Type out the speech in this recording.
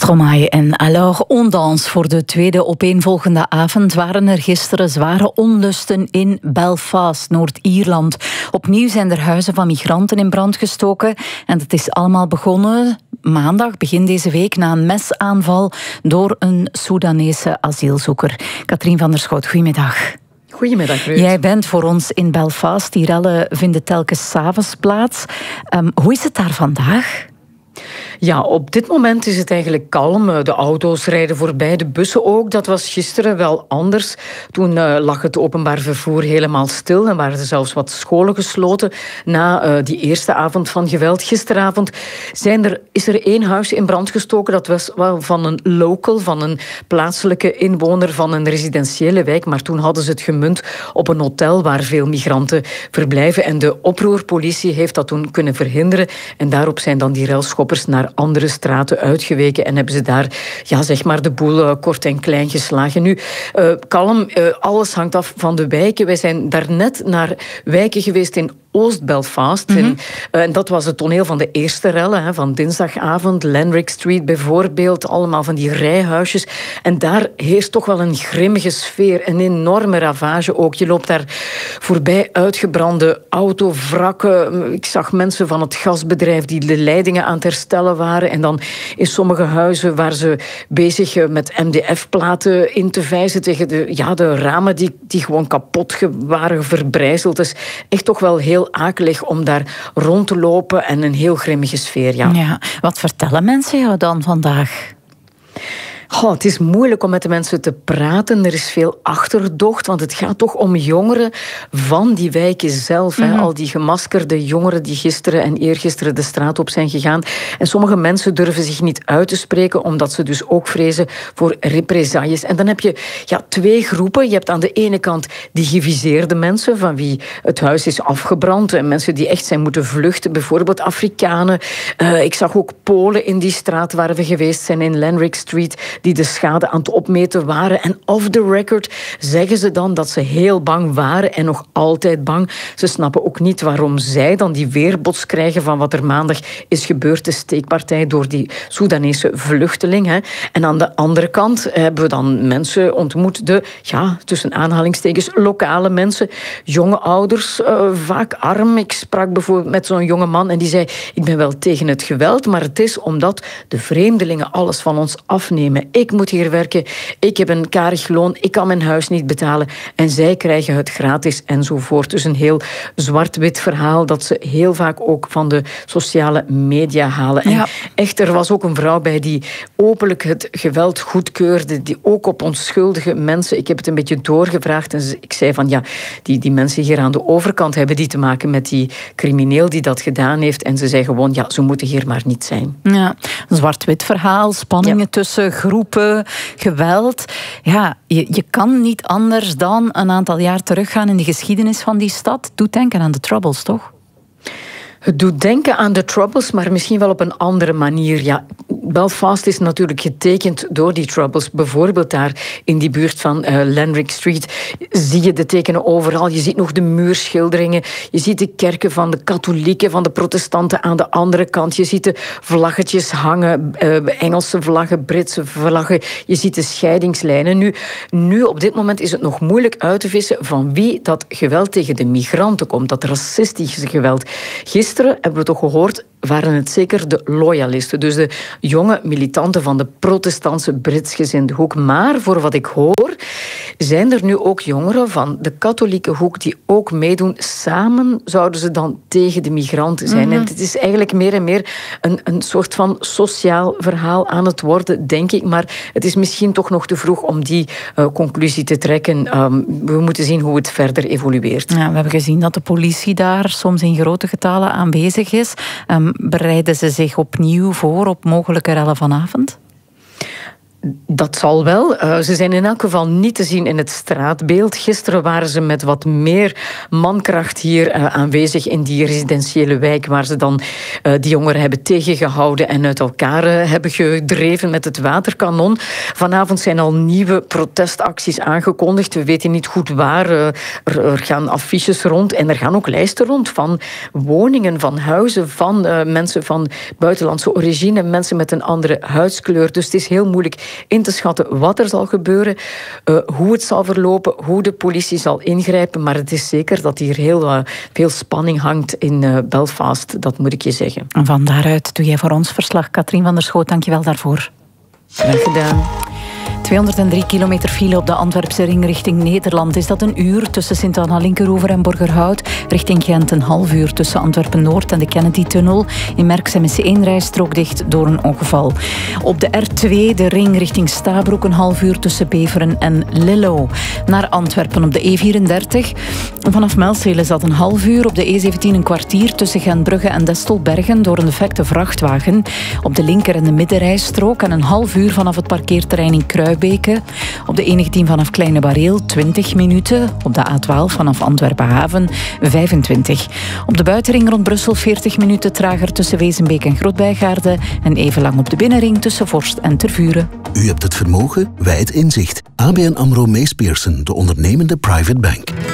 Stromae en Alors on danse. Voor de tweede opeenvolgende avond waren er gisteren zware onlusten in Belfast, Noord-Ierland. Opnieuw zijn er huizen van migranten in brand gestoken. En het is allemaal begonnen maandag, begin deze week, na een mesaanval door een Soedanese asielzoeker. Katrien van der Schoot, goedemiddag. Goedemiddag, Ruud. Jij bent voor ons in Belfast. Die rellen vinden telkens 's avonds plaats. Hoe is het daar vandaag? Ja, op dit moment is het eigenlijk kalm. De auto's rijden voorbij, de bussen ook. Dat was gisteren wel anders. Toen lag het openbaar vervoer helemaal stil en waren er zelfs wat scholen gesloten na die eerste avond van geweld. Gisteravond is er 1 huis in brand gestoken. Dat was wel van een local, van een plaatselijke inwoner van een residentiële wijk. Maar toen hadden ze het gemunt op een hotel waar veel migranten verblijven. En de oproerpolitie heeft dat toen kunnen verhinderen. En daarop zijn dan die relschoppers naar andere straten uitgeweken en hebben ze daar zeg maar de boel kort en klein geslagen. Nu, kalm, alles hangt af van de wijken. Wij zijn daarnet naar wijken geweest in Oost-Belfast. En dat was het toneel van de eerste rellen, van dinsdagavond. Lenrick Street bijvoorbeeld, allemaal van die rijhuisjes. En daar heerst toch wel een grimmige sfeer, een enorme ravage ook. Je loopt daar voorbij uitgebrande autovrakken. Ik zag mensen van het gasbedrijf die de leidingen aan het herstellen waren. En dan in sommige huizen waren ze bezig met MDF-platen in te vijzen tegen de ramen die gewoon kapot waren verbrijzeld. Dus echt toch wel heel akelig om daar rond te lopen en een heel grimmige sfeer. Ja, wat vertellen mensen jou dan vandaag? Het is moeilijk om met de mensen te praten. Er is veel achterdocht, want het gaat toch om jongeren van die wijken zelf. Al die gemaskerde jongeren die gisteren en eergisteren de straat op zijn gegaan. En sommige mensen durven zich niet uit te spreken, omdat ze dus ook vrezen voor represailles. En dan heb je 2 groepen. Je hebt aan de ene kant die geviseerde mensen, van wie het huis is afgebrand. En mensen die echt zijn moeten vluchten, bijvoorbeeld Afrikanen. Ik zag ook Polen in die straat waar we geweest zijn, in Lenrick Street, die de schade aan het opmeten waren. En off the record zeggen ze dan dat ze heel bang waren en nog altijd bang. Ze snappen ook niet waarom zij dan die weerbots krijgen van wat er maandag is gebeurd, de steekpartij door die Soedanese vluchteling. En aan de andere kant hebben we dan mensen ontmoet, tussen aanhalingstekens, lokale mensen, jonge ouders, vaak arm. Ik sprak bijvoorbeeld met zo'n jonge man en die zei, ik ben wel tegen het geweld, maar het is omdat de vreemdelingen alles van ons afnemen. Ik moet hier werken, ik heb een karig loon, ik kan mijn huis niet betalen en zij krijgen het gratis enzovoort. Dus een heel zwart-wit verhaal dat ze heel vaak ook van de sociale media halen. En echt, er was ook een vrouw bij die openlijk het geweld goedkeurde, die ook op onschuldige mensen, ik heb het een beetje doorgevraagd en ik zei van die mensen hier aan de overkant hebben die te maken met die crimineel die dat gedaan heeft en ze zei gewoon, ze moeten hier maar niet zijn. Ja, een zwart-wit verhaal, spanningen tussen groepen, geweld. Ja, je kan niet anders dan een aantal jaar teruggaan in de geschiedenis van die stad. Doet denken aan de Troubles, toch? Het doet denken aan de Troubles, maar misschien wel op een andere manier. Belfast is natuurlijk getekend door die Troubles. Bijvoorbeeld daar in die buurt van Lenrick Street zie je de tekenen overal. Je ziet nog de muurschilderingen. Je ziet de kerken van de katholieken, van de protestanten aan de andere kant. Je ziet de vlaggetjes hangen, Engelse vlaggen, Britse vlaggen. Je ziet de scheidingslijnen. Nu, op dit moment is het nog moeilijk uit te vissen van wie dat geweld tegen de migranten komt. Dat racistische geweld. Gisteren hebben we toch gehoord, waren het zeker de loyalisten. Dus de jonge militanten van de protestantse Britsgezinde hoek. Maar voor wat ik hoor, zijn er nu ook jongeren van de katholieke hoek die ook meedoen. Samen zouden ze dan tegen de migranten zijn. En het is eigenlijk meer en meer een soort van sociaal verhaal aan het worden, denk ik. Maar het is misschien toch nog te vroeg om die conclusie te trekken. We moeten zien hoe het verder evolueert. Ja, we hebben gezien dat de politie daar soms in grote getalen aanwezig is. Bereiden ze zich opnieuw voor op mogelijke rellen vanavond? Dat zal wel. Ze zijn in elk geval niet te zien in het straatbeeld. Gisteren waren ze met wat meer mankracht hier aanwezig in die residentiële wijk, waar ze dan die jongeren hebben tegengehouden en uit elkaar hebben gedreven met het waterkanon. Vanavond zijn al nieuwe protestacties aangekondigd. We weten niet goed waar. Er gaan affiches rond en er gaan ook lijsten rond van woningen, van huizen, van mensen van buitenlandse origine, mensen met een andere huidskleur. Dus het is heel moeilijk in te schatten wat er zal gebeuren, hoe het zal verlopen, hoe de politie zal ingrijpen. Maar het is zeker dat hier heel veel spanning hangt in Belfast, dat moet ik je zeggen. En van daaruit doe jij voor ons verslag. Katrien van der Schoot, dank je wel daarvoor. Graag gedaan. 203 kilometer file op de Antwerpse ring richting Nederland. Is dat een uur tussen Sint-Anna-Linkeroever en Borgerhout? Richting Gent een half uur tussen Antwerpen-Noord en de Kennedy-tunnel. In Merksem is 1 rijstrook dicht door een ongeval. Op de R2, de ring richting Stabroek, een half uur tussen Beveren en Lillo. Naar Antwerpen op de E34. Vanaf Melseel is dat een half uur. Op de E17 een kwartier tussen Gentbrugge en Destelbergen door een defecte vrachtwagen. Op de linker- en de middenrijstrook en een half uur vanaf het parkeerterrein in Kruibeke. Op de E19 vanaf Kleine Bareel 20 minuten. Op de A12 vanaf Antwerpen-Haven 25. Op de buitenring rond Brussel 40 minuten trager tussen Wezenbeek en Grootbijgaarden. En even lang op de binnenring tussen Vorst en Tervuren. U hebt het vermogen, wij het inzicht. ABN AMRO Mees Pierson, de ondernemende private bank.